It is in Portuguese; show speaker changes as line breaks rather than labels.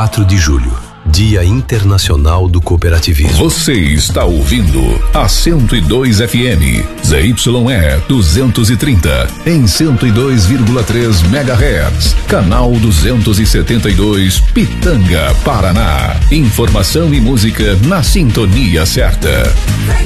4 de julho, Dia Internacional do Cooperativismo.
Você está ouvindo a 102 FM, ZYE 230, em 102,3 MHz, canal 272, Pitanga, Paraná. Informação e música na sintonia certa.